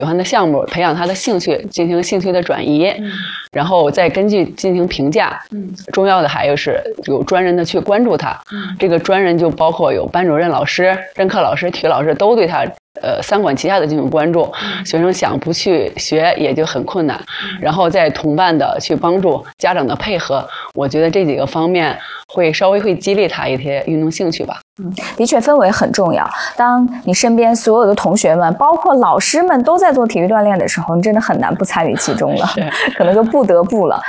欢的项目，培养他的兴趣，进行兴趣的转移，然后再根据进行评价。重要的还有是有专人的去关注他，这个专人就包括有班主任老师、任课老师、体育老师都对他三管齐下的进行关注，学生想不去学也就很困难，然后再同伴的去帮助，家长的配合，我觉得这几个方面会稍微会激励他一些运动兴趣吧。 的确氛围很重要。当你身边所有的同学们，包括老师们都在做体育锻炼的时候，你真的很难不参与其中了，可能就不得不了。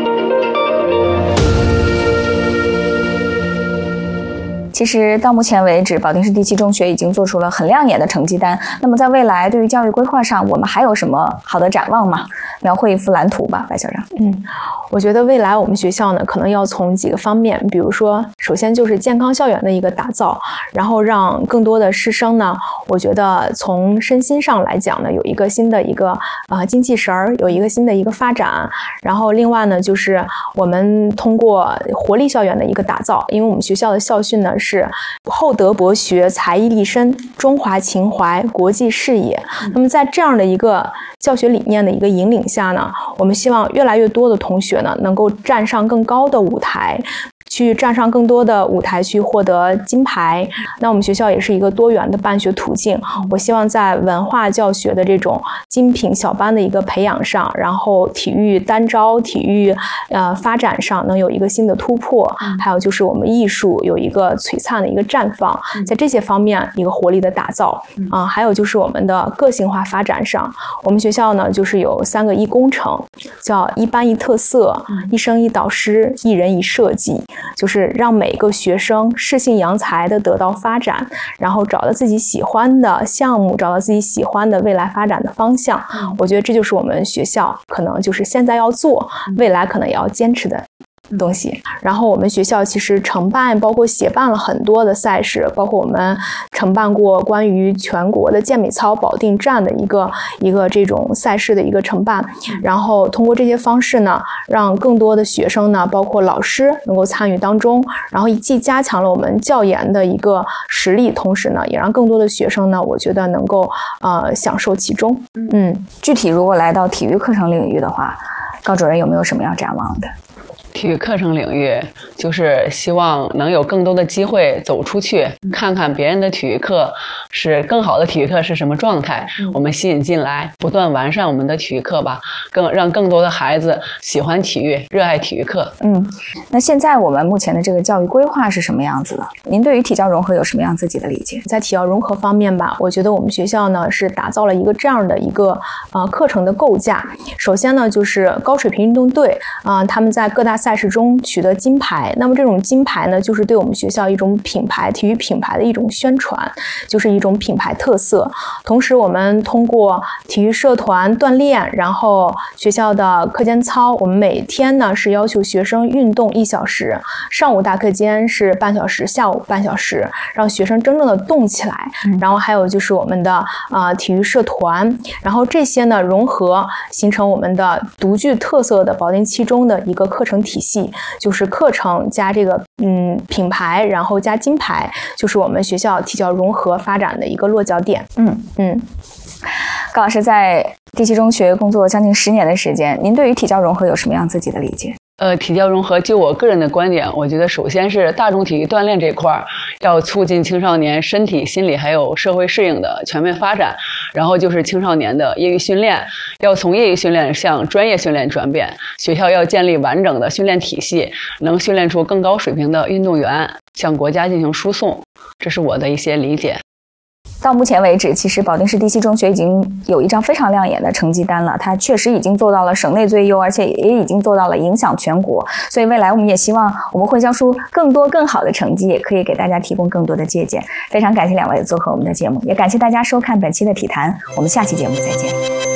其实到目前为止，保定市第7中学已经做出了很亮眼的成绩单。那么在未来对于教育规划上，我们还有什么好的展望吗？描绘一幅蓝图吧，白校长。 我觉得未来我们学校呢，可能要从几个方面，比如说，首先就是健康校园的一个打造，然后让更多的师生呢，我觉得从身心上来讲呢，有一个新的一个精气神儿，有一个新的一个发展。然后另外呢，就是我们通过活力校园的一个打造，因为我们学校的校训呢是厚德博学、才艺立身、中华情怀、国际视野。那么在这样的一个教学理念的一个引领下呢，我们希望越来越多的同学呢能够站上更高的舞台，去站上更多的舞台去获得金牌。那我们学校也是一个多元的办学途径，我希望在文化教学的这种精品小班的一个培养上，然后体育单招、体育发展上能有一个新的突破，还有就是我们艺术有一个璀璨的一个绽放，在这些方面一个活力的打造还有就是我们的个性化发展上，我们学校呢就是有3个一工程，叫一班一特色、一生一导师、一人一设计，就是让每个学生适性扬才的得到发展，然后找到自己喜欢的项目，找到自己喜欢的未来发展的方向。我觉得这就是我们学校可能就是现在要做，未来可能也要坚持的东西。然后我们学校其实承办包括协办了很多的赛事，包括我们承办过关于全国的健美操保定站的一个这种赛事的一个承办，然后通过这些方式呢，让更多的学生呢，包括老师能够参与当中，然后既加强了我们教研的一个实力，同时呢，也让更多的学生呢，我觉得能够享受其中。 具体如果来到体育课程领域的话，高主任有没有什么要展望的？ 体育课程领域就是希望能有更多的机会走出去，看看别人的体育课是更好的体育课是什么状态，我们吸引进来，不断完善我们的体育课吧，让更多的孩子喜欢体育，热爱体育课。 那现在我们目前的这个教育规划是什么样子的？您对于体教融合有什么样自己的理解？ 在体教融合方面吧，我觉得我们学校呢是打造了一个这样的一个课程的构架。首先呢，就是高水平运动队他们在各大赛事中取得金牌，那么这种金牌呢，就是对我们学校一种品牌、体育品牌的一种宣传，就是一种品牌特色。同时我们通过体育社团锻炼，然后学校的课间操，我们每天呢是要求学生运动1小时，上午大课间是半小时，下午半小时，让学生真正的动起来。然后还有就是我们的体育社团，然后这些呢融合形成我们的独具特色的保定7中的一个课程体系，就是课程加这个品牌，然后加金牌，就是我们学校体教融合发展的一个落脚点。 高老师在第7中学工作将近10年的时间，您对于体教融合有什么样自己的理解？ 体教融合，就我个人的观点，我觉得首先是大众体育锻炼这块要促进青少年身体、心理还有社会适应的全面发展，然后就是青少年的业余训练，要从业余训练向专业训练转变，学校要建立完整的训练体系，能训练出更高水平的运动员，向国家进行输送，这是我的一些理解。 到目前为止，其实保定市第7中学已经有一张非常亮眼的成绩单了，它确实已经做到了省内最优，而且也已经做到了影响全国。所以未来我们也希望我们会交出更多更好的成绩，也可以给大家提供更多的借鉴。非常感谢2位做客我们的节目，也感谢大家收看本期的体坛，我们下期节目再见。